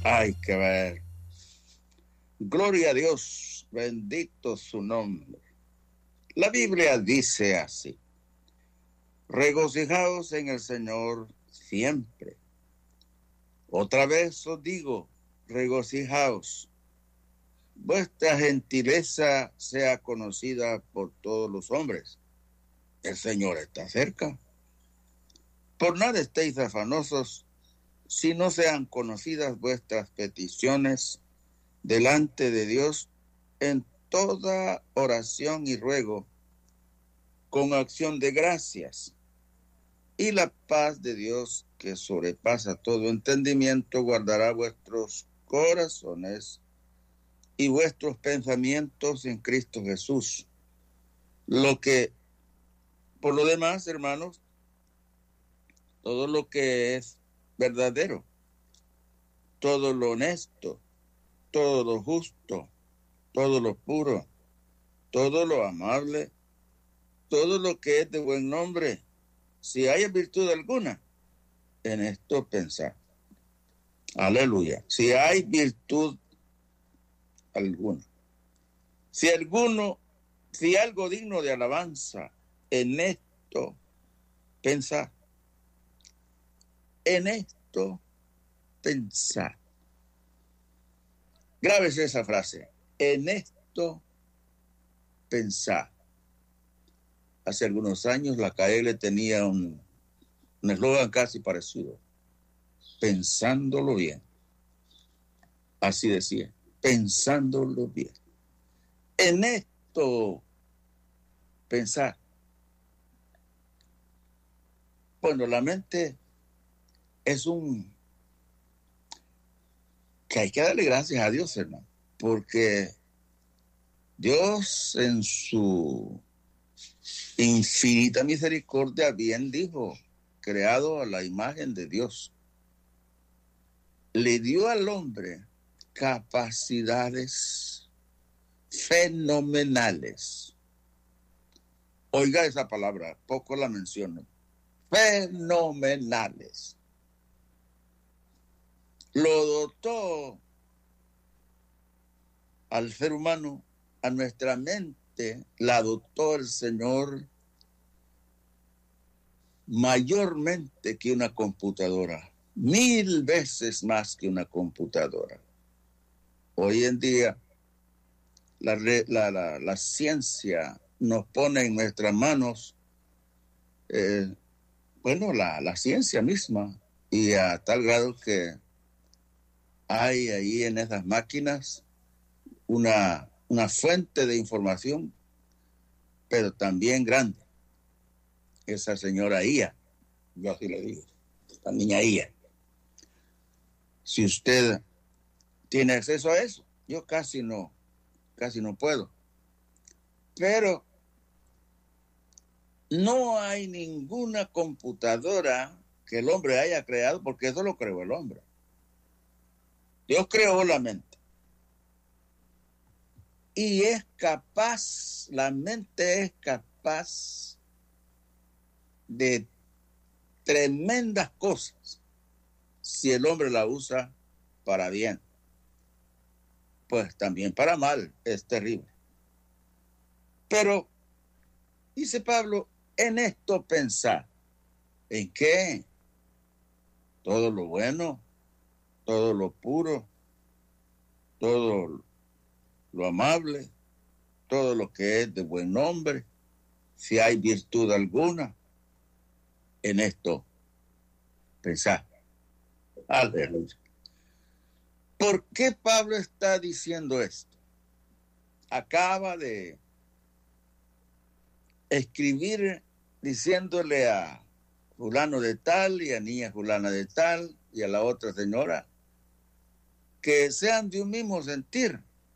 Hay que ver. Gloria a Dios, bendito su nombre. La Biblia dice así: regocijaos en el Señor siempre. Otra vez os digo, regocijaos. Vuestra gentileza sea conocida por todos los hombres. El Señor está cerca. Por nada estéis afanosos, si no sean conocidas vuestras peticiones delante de Dios en toda oración y ruego, con acción de gracias. Y la paz de Dios, que sobrepasa todo entendimiento, guardará vuestros corazones y vuestros pensamientos en Cristo Jesús. Por lo demás, hermanos, todo lo que es verdadero, todo lo honesto, todo lo justo, todo lo puro, todo lo amable, todo lo que es de buen nombre, si hay virtud alguna, en esto pensar. Aleluya. Si hay virtud alguna. Si algo digno de alabanza, en esto pensar. En esto pensar. Grábese esa frase. En esto pensar. Hace algunos años la KL tenía un eslogan casi parecido. Pensándolo bien. Así decía. Pensándolo bien. En esto pensar. Bueno, la mente es que hay que darle gracias a Dios, hermano, porque Dios en su infinita misericordia bien dijo, creado a la imagen de Dios, le dio al hombre capacidades fenomenales. Oiga esa palabra, poco la menciono. Fenomenales. Lo dotó al ser humano, a nuestra mente, la dotó el Señor mayormente que una computadora, 1000 veces más que una computadora. Hoy en día, la ciencia nos pone en nuestras manos, la ciencia misma, y a tal grado que hay ahí en esas máquinas una fuente de información, pero también grande. Esa señora IA, yo así le digo, esta niña IA. Si usted tiene acceso a eso, yo casi no puedo. Pero no hay ninguna computadora que el hombre haya creado, porque eso lo creó el hombre. Dios creó la mente. Y la mente es capaz de tremendas cosas si el hombre la usa para bien. Pues también para mal es terrible. Pero, dice Pablo, en esto pensar. ¿En qué? Todo lo bueno, todo lo puro, todo lo amable, todo lo que es de buen nombre, si hay virtud alguna, en esto pensar. Aleluya. ¿Por qué Pablo está diciendo esto? Acaba de escribir diciéndole a fulano de tal y a niña fulana de tal y a la otra señora que sean de un mismo sentir.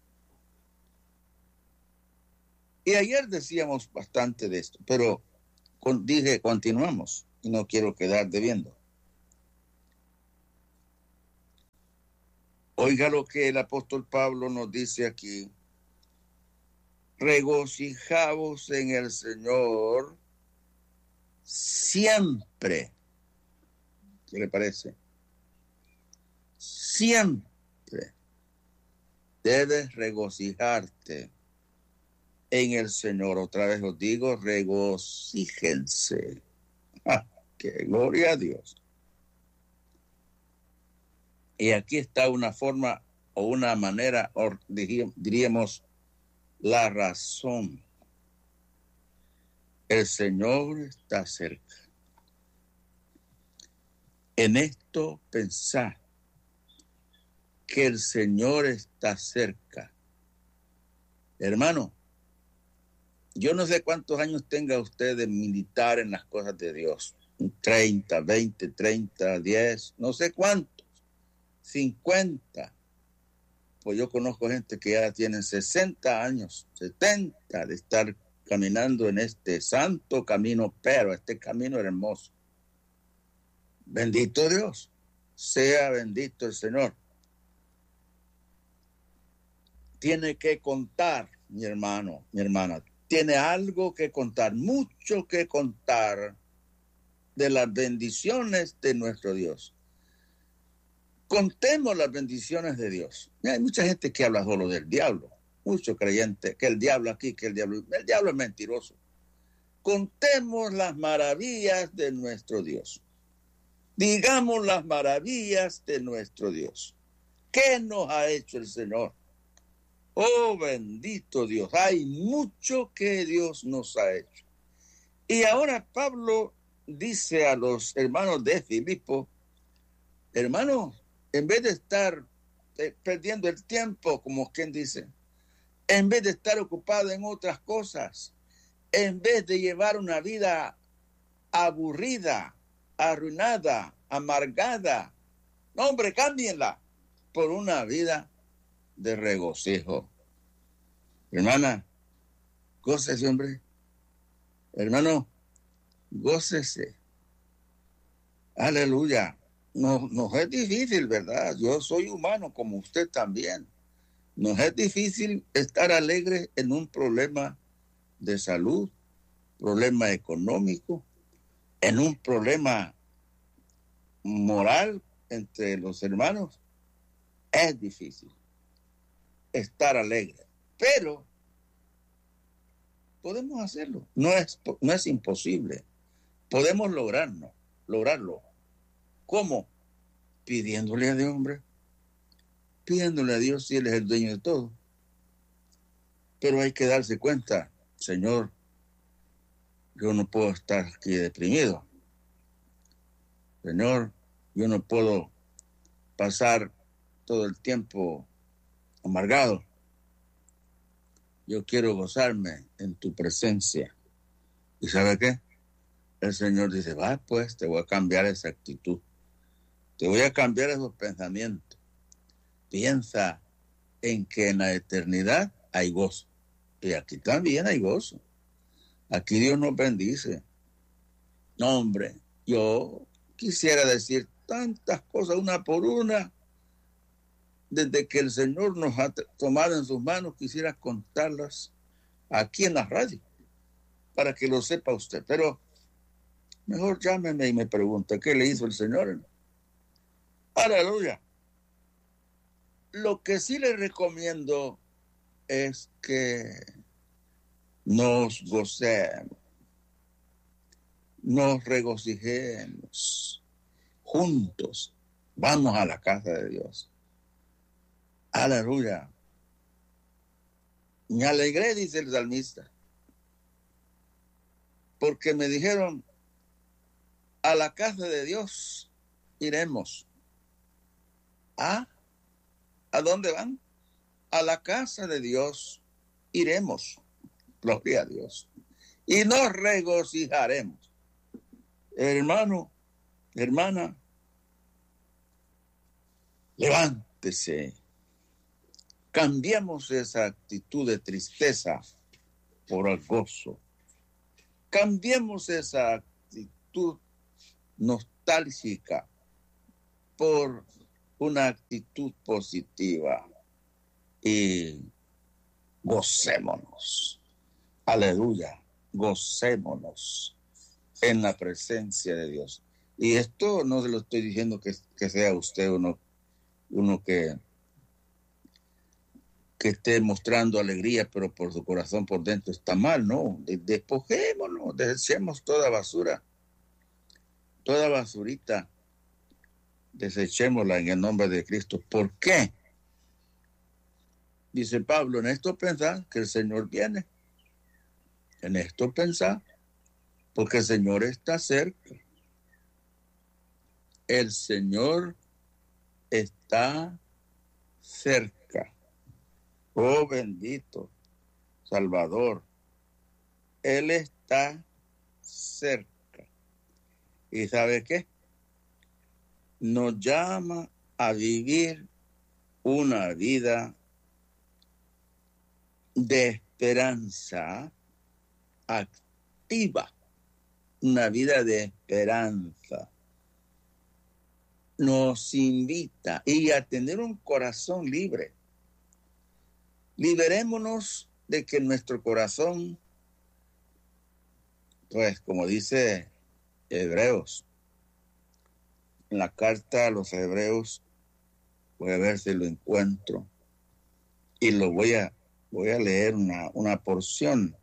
Y ayer decíamos bastante de esto, pero dije continuamos y no quiero quedar debiendo. Oiga lo que el apóstol Pablo nos dice aquí. Regocijaos en el Señor siempre. ¿Qué le parece? Siempre. Debes regocijarte en el Señor. Otra vez os digo, regocíjense. ¡Ah, qué gloria a Dios! Y aquí está una forma o una manera, o diríamos, la razón. El Señor está cerca. En esto pensar que el Señor está cerca. Hermano, yo no sé cuántos años tenga usted de militar en las cosas de Dios. 30, 20, 30, 10, no sé cuántos. 50. Pues yo conozco gente que ya tienen 60 años, 70 de estar caminando en este santo camino, pero este camino hermoso. Bendito Dios, sea bendito el Señor. Tiene que contar, mi hermano, mi hermana, tiene algo que contar, mucho que contar de las bendiciones de nuestro Dios. Contemos las bendiciones de Dios. Hay mucha gente que habla solo del diablo, muchos creyentes, que el diablo aquí, que el diablo es mentiroso. Contemos las maravillas de nuestro Dios. Digamos las maravillas de nuestro Dios. ¿Qué nos ha hecho el Señor? Oh, bendito Dios. Hay mucho que Dios nos ha hecho. Y ahora Pablo dice a los hermanos de Filipo, hermanos, en vez de estar perdiendo el tiempo, como quien dice, en vez de estar ocupado en otras cosas, en vez de llevar una vida aburrida, arruinada, amargada, no, hombre, cámbienla por una vida de regocijo. Hermana, gócese, hombre. Hermano, gócese. Aleluya. Nos es difícil, ¿verdad? Yo soy humano como usted también. Nos es difícil estar alegre en un problema de salud, problema económico, en un problema moral entre los hermanos. Es difícil estar alegre, pero podemos hacerlo. No es imposible. Podemos lograrlo. ¿Cómo? Pidiéndole a Dios, hombre. Pidiéndole a Dios si Él es el dueño de todo. Pero hay que darse cuenta, Señor, yo no puedo estar aquí deprimido. Señor, yo no puedo pasar todo el tiempo amargado. Yo quiero gozarme en tu presencia. ¿Y sabe qué? El Señor dice, va, pues te voy a cambiar esa actitud. Te voy a cambiar esos pensamientos. Piensa en que en la eternidad hay gozo. Y aquí también hay gozo. Aquí Dios nos bendice. No, hombre, yo quisiera decir tantas cosas una por una. Desde que el Señor nos ha tomado en sus manos, quisiera contarlas aquí en la radio, para que lo sepa usted. Pero mejor llámeme y me pregunta, ¿qué le hizo el Señor? Aleluya. Lo que sí le recomiendo es que nos gocemos, nos regocijemos juntos. Vamos a la casa de Dios. Aleluya. Me alegré, dice el salmista, porque me dijeron, a la casa de Dios iremos. ¿Ah? ¿A dónde van? A la casa de Dios iremos. Gloria a Dios. Y nos regocijaremos. Hermano, hermana, levántese. Cambiemos esa actitud de tristeza por el gozo. Cambiemos esa actitud nostálgica por una actitud positiva y gocémonos. Aleluya, gocémonos en la presencia de Dios. Y esto no se lo estoy diciendo que sea usted uno que que esté mostrando alegría, pero por su corazón por dentro está mal, ¿no? Despojémonos, desechemos toda basura, toda basurita, desechémosla en el nombre de Cristo. ¿Por qué? Dice Pablo, en esto pensar que el Señor viene. En esto pensar, porque el Señor está cerca. El Señor está cerca. Oh bendito Salvador. Él está cerca. ¿Y sabe qué? Nos llama a vivir una vida de esperanza activa, una vida de esperanza. Nos invita y a tener un corazón libre. Liberémonos de que nuestro corazón, pues como dice Hebreos, en la carta a los Hebreos, voy a ver si lo encuentro y lo voy a leer una porción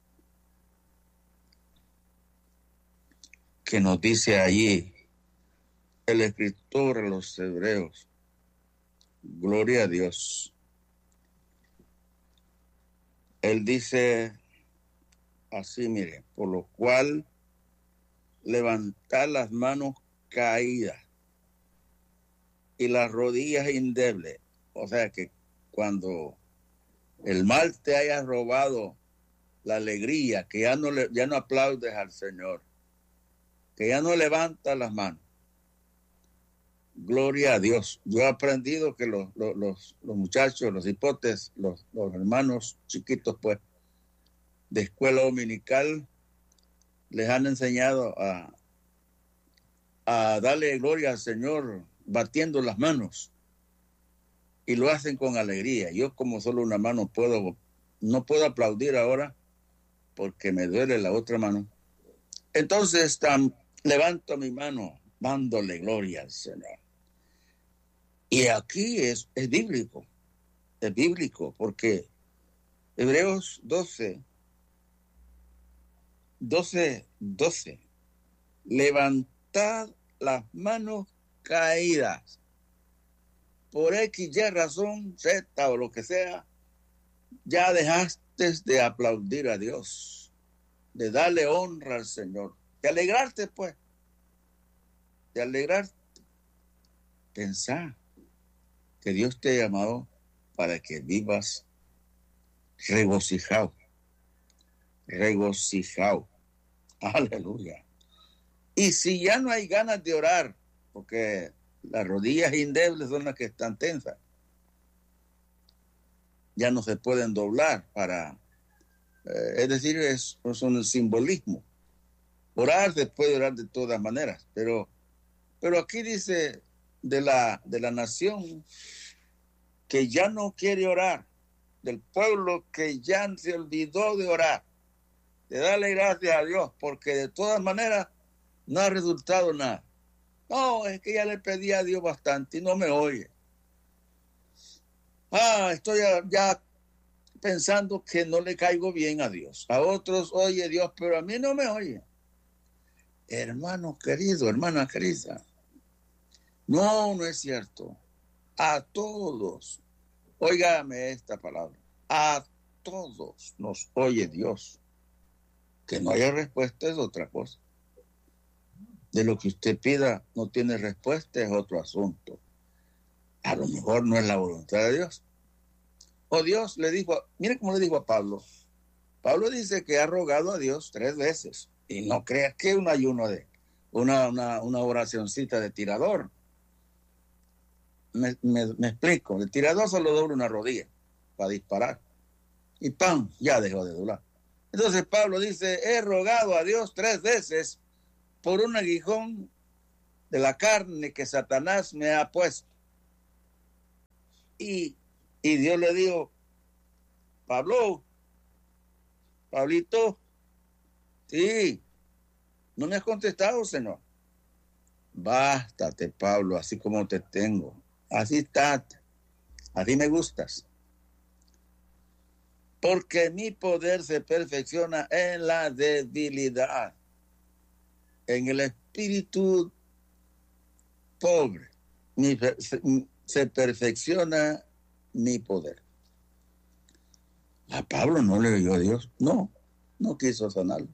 que nos dice allí el escritor a los Hebreos. Gloria a Dios. Él dice así, mire, por lo cual levantar las manos caídas y las rodillas endebles. O sea que cuando el mal te haya robado la alegría, que ya no aplaudes al Señor, que ya no levantas las manos. Gloria a Dios. Yo he aprendido que los muchachos, los hipotes, los hermanos chiquitos, pues, de escuela dominical, les han enseñado a darle gloria al Señor batiendo las manos. Y lo hacen con alegría. Yo como solo una mano no puedo aplaudir ahora porque me duele la otra mano. Entonces levanto mi mano dándole gloria al Señor. Y aquí es bíblico, porque Hebreos 12, levantad las manos caídas. Por X, Y razón, Z o lo que sea, ya dejaste de aplaudir a Dios, de darle honra al Señor, de alegrarte, pues, de alegrarte. Pensá que Dios te ha llamado para que vivas regocijado. Aleluya. Y si ya no hay ganas de orar, porque las rodillas endebles son las que están tensas, ya no se pueden doblar es decir, es un simbolismo. Orar se puede orar de todas maneras, pero aquí dice de la nación que ya no quiere orar, del pueblo que ya se olvidó de orar, de darle gracias a Dios, porque de todas maneras no ha resultado nada. No, es que ya le pedí a Dios bastante y no me oye. Estoy ya pensando que no le caigo bien a Dios. A otros oye Dios, pero a mí no me oye. Hermano querido, hermana querida, no es cierto. A todos, óigame esta palabra, a todos nos oye Dios. Que no haya respuesta es otra cosa. De lo que usted pida no tiene respuesta es otro asunto. A lo mejor no es la voluntad de Dios. O Dios le dijo, mire cómo le dijo a Pablo. Pablo dice que ha rogado a Dios 3 veces. Y no creas que un ayuno de una oracioncita de tirador. Me explico. El tirador solo dobla una rodilla para disparar. Y ¡pam! Ya dejó de doblar. Entonces Pablo dice, he rogado a Dios 3 veces por un aguijón de la carne que Satanás me ha puesto. Y Dios le dijo, Pablito, sí, no me has contestado, Señor. Bástate, Pablo, así como te tengo. Así está, así me gustas. porque mi poder se perfecciona en la debilidad, en el espíritu pobre. Se perfecciona mi poder. A Pablo no le oyó a Dios, no quiso sanarlo.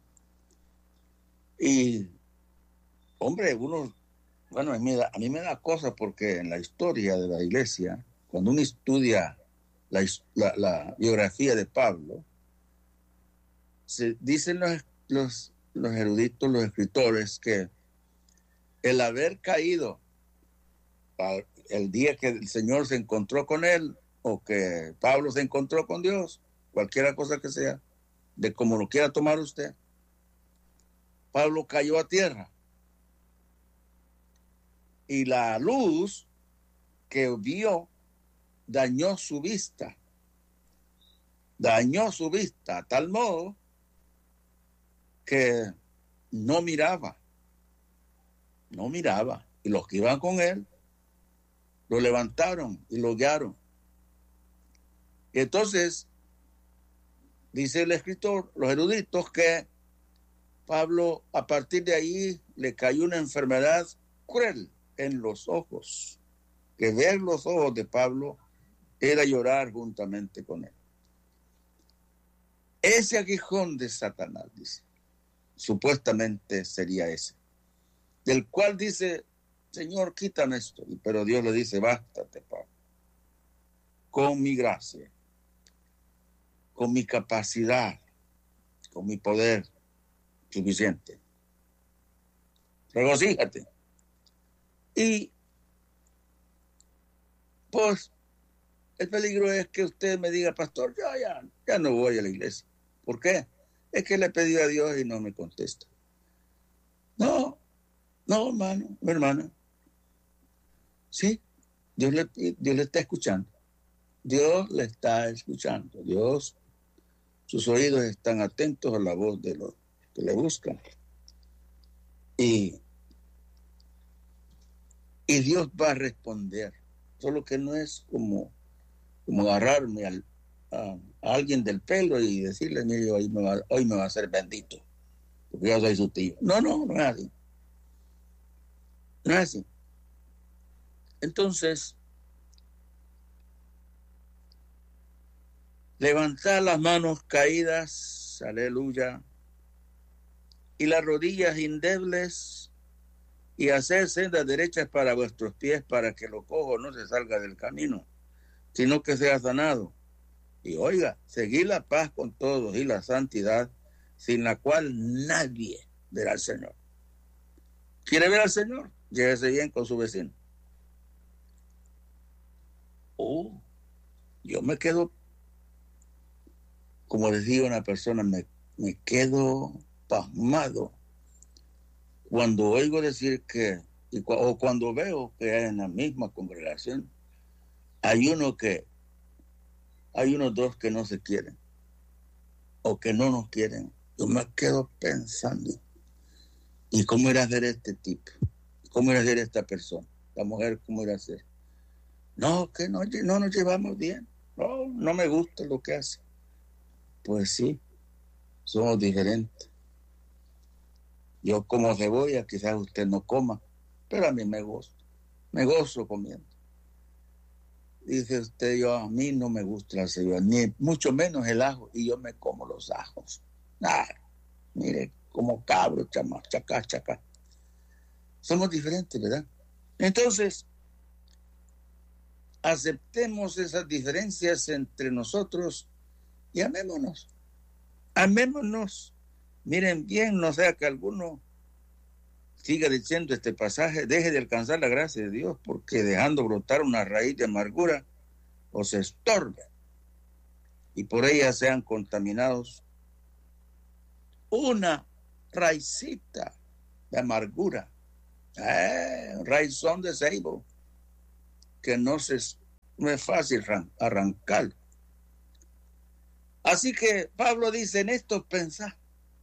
Y, hombre, a mí me da cosa porque en la historia de la iglesia, cuando uno estudia la biografía de Pablo, se dicen los eruditos, los escritores, que el haber caído el día que el Señor se encontró con él, o que Pablo se encontró con Dios, cualquiera cosa que sea, de como lo quiera tomar usted, Pablo cayó a tierra. Y la luz que vio dañó su vista a tal modo que no miraba. Y los que iban con él lo levantaron y lo guiaron. Y entonces, dice el escritor, los eruditos, que Pablo, a partir de ahí, le cayó una enfermedad cruel en los ojos, que ver los ojos de Pablo era llorar juntamente con él. Ese aguijón de Satanás, dice, supuestamente sería ese, del cual dice, Señor, quítame esto. Pero Dios le dice, bástate, Pablo, con mi gracia, con mi capacidad, con mi poder suficiente. Regocíjate. Y pues el peligro es que usted me diga, pastor, ya no voy a la iglesia. ¿Por qué? Es que le pedí a Dios y no me contesta. No, hermano, hermana. Sí, Dios le está escuchando. Dios le está escuchando. Sus oídos están atentos a la voz de los que le buscan. Y Dios va a responder. Solo que no es como agarrarme a alguien del pelo y decirle, mire, hoy me va a ser bendito, porque yo soy su tío. No es así. No es así. Entonces, levantar las manos caídas, aleluya, y las rodillas endebles, y hacer sendas derechas para vuestros pies, para que lo cojo no se salga del camino, sino que sea sanado. Y oiga, seguir la paz con todos y la santidad, sin la cual nadie verá al Señor. ¿Quiere ver al Señor? Llévese bien con su vecino. Yo me quedo, como decía una persona, me quedo pasmado cuando oigo decir o cuando veo que en la misma congregación hay unos dos que no se quieren o que no nos quieren. Yo me quedo pensando, ¿y cómo irá a ser este tipo? ¿Cómo irá a ser esta persona? La mujer, ¿cómo irá a ser? No, que no nos llevamos bien. No me gusta lo que hace. Pues sí, somos diferentes. Yo como cebolla, quizás usted no coma, pero a mí me gozo comiendo. Dice usted, a mí no me gusta la cebolla, ni mucho menos el ajo, y yo me como los ajos. Mire, como cabro, chacá. Somos diferentes, ¿verdad? Entonces, aceptemos esas diferencias entre nosotros y amémonos. Miren bien, no sea que alguno siga diciendo este pasaje, deje de alcanzar la gracia de Dios, porque dejando brotar una raíz de amargura os estorba, y por ella sean contaminados. Una raicita de amargura, raizón de ceibo, que no es fácil arrancar. Así que Pablo dice, en esto pensá,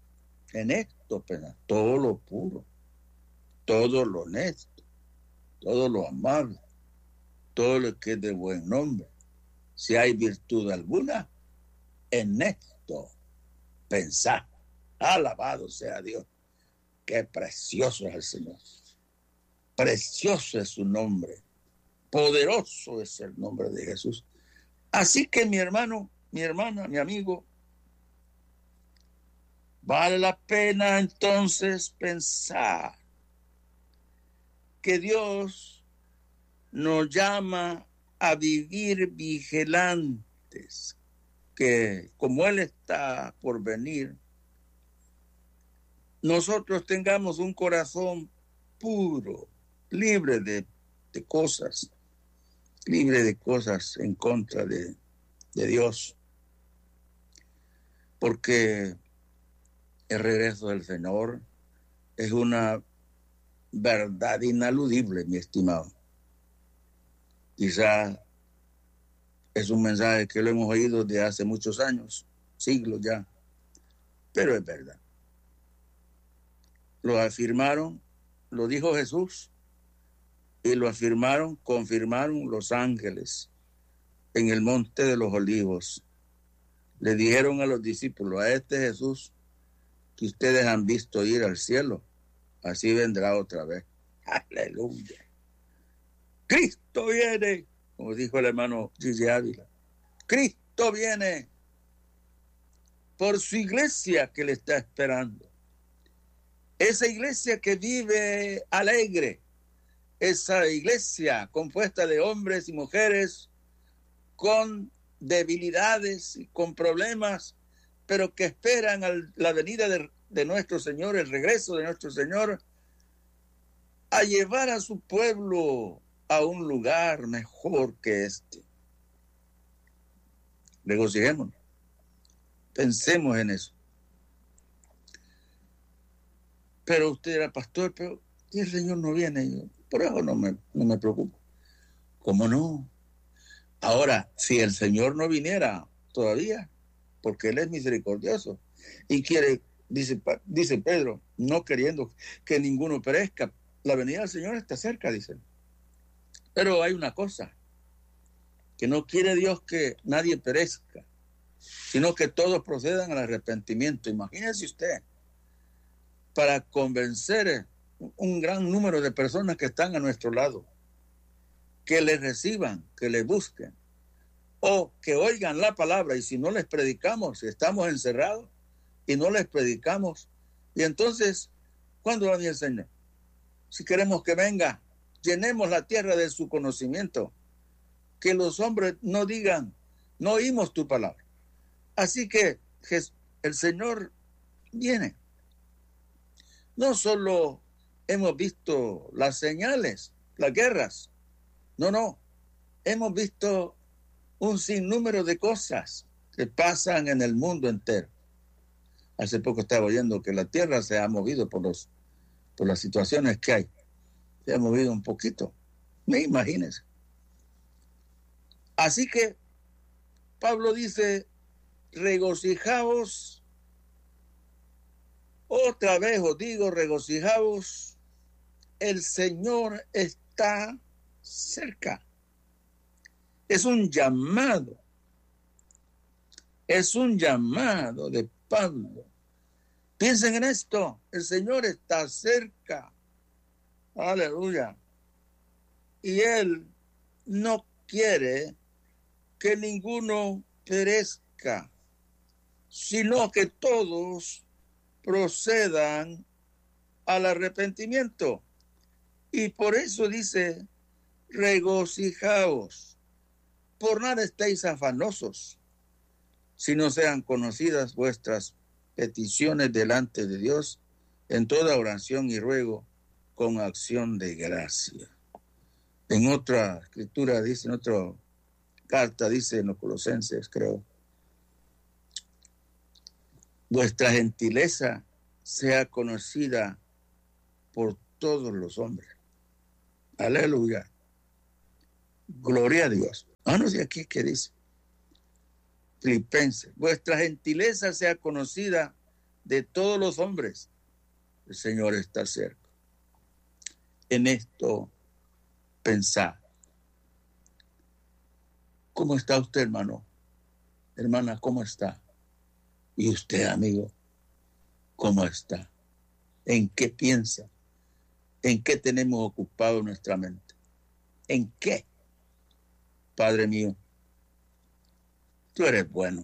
todo lo puro, todo lo honesto, todo lo amable, todo lo que es de buen nombre. Si hay virtud alguna, En esto pensad. Alabado sea Dios. Qué precioso es el Señor. Precioso es su nombre. Poderoso es el nombre de Jesús. Así que mi hermano, mi hermana, mi amigo, vale la pena entonces pensar que Dios nos llama a vivir vigilantes, que como Él está por venir, nosotros tengamos un corazón puro, libre de cosas, libre de cosas en contra de Dios, porque el regreso del Señor es una verdad inaludible, mi estimado. Quizás es un mensaje que lo hemos oído desde hace muchos años, siglos ya, pero es verdad. Lo afirmaron, lo dijo Jesús, y lo afirmaron, confirmaron los ángeles en el Monte de los Olivos. Le dijeron a los discípulos, a este Jesús que ustedes han visto ir al cielo, así vendrá otra vez. Aleluya. Cristo viene, como dijo el hermano Gigi Ávila. Cristo viene por su iglesia que le está esperando. Esa iglesia que vive alegre, esa iglesia compuesta de hombres y mujeres con debilidades y con problemas, pero que esperan la venida de nuestro Señor, el regreso de nuestro Señor, a llevar a su pueblo a un lugar mejor que este. Regocijémonos. Pensemos en eso. Pero usted era pastor, pero el Señor no viene. Yo, por eso no me preocupo. ¿Cómo no? Ahora, si el Señor no viniera todavía, porque Él es misericordioso y quiere, dice Pedro, no queriendo que ninguno perezca, la venida del Señor está cerca, dice. Pero hay una cosa, que no quiere Dios que nadie perezca, sino que todos procedan al arrepentimiento. Imagínese usted, para convencer un gran número de personas que están a nuestro lado, que le reciban, que le busquen, o que oigan la palabra, y si no les predicamos, si estamos encerrados y no les predicamos, y entonces, ¿cuándo va a venir el Señor? Si queremos que venga, llenemos la tierra de su conocimiento, que los hombres no digan, no oímos tu palabra. Así que el Señor viene. No solo hemos visto las señales, las guerras, no, hemos visto un sinnúmero de cosas que pasan en el mundo entero. Hace poco estaba oyendo que la tierra se ha movido por las situaciones que hay. Se ha movido un poquito. Imagínense. Así que Pablo dice, regocijaos. Otra vez os digo, regocijaos. El Señor está cerca. Es un llamado de Pablo. Piensen en esto, el Señor está cerca. Aleluya. Y Él no quiere que ninguno perezca, sino que todos procedan al arrepentimiento. Y por eso dice, regocijaos. Por nada estéis afanosos, si no sean conocidas vuestras peticiones delante de Dios en toda oración y ruego con acción de gracia. En otra escritura dice, en otra carta dice en los Colosenses, creo, vuestra gentileza sea conocida por todos los hombres. Aleluya. Gloria a Dios. No sé aquí qué dice. Filipenses, vuestra gentileza sea conocida de todos los hombres. El Señor está cerca. En esto pensad. ¿Cómo está usted, hermano? Hermana, ¿cómo está? Y usted, amigo, ¿cómo está? ¿En qué piensa? ¿En qué tenemos ocupado nuestra mente? ¿En qué? Padre mío, tú eres bueno.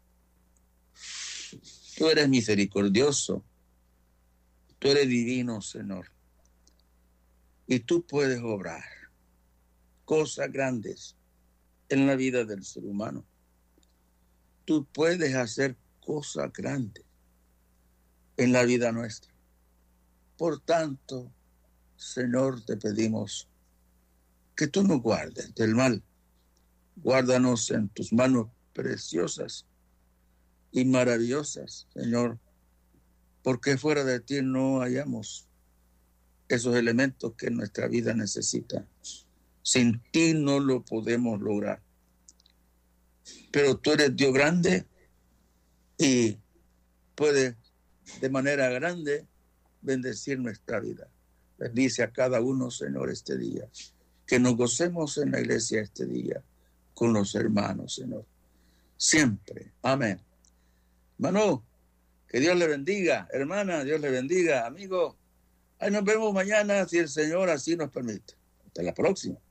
Tú eres misericordioso. Tú eres divino, Señor. Y tú puedes obrar cosas grandes en la vida del ser humano. Tú puedes hacer cosas grandes en la vida nuestra. Por tanto, Señor, te pedimos que tú nos guardes del mal. Guárdanos en tus manos preciosas y maravillosas, Señor, porque fuera de ti no hallamos esos elementos que nuestra vida necesita. Sin ti no lo podemos lograr. Pero tú eres Dios grande y puedes de manera grande bendecir nuestra vida. Bendice a cada uno, Señor, este día. Que nos gocemos en la iglesia este día con los hermanos, Señor. Siempre. Amén. Hermano, que Dios le bendiga. Hermana, Dios le bendiga. Amigo, ahí nos vemos mañana si el Señor así nos permite. Hasta la próxima.